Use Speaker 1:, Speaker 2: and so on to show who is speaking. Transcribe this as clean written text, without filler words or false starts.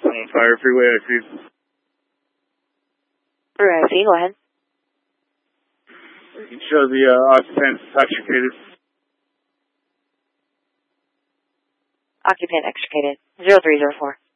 Speaker 1: on fire, freeway IC.
Speaker 2: Freeway IC, go ahead.
Speaker 1: You can show the occupant extricated.
Speaker 2: Occupant extricated. 0304.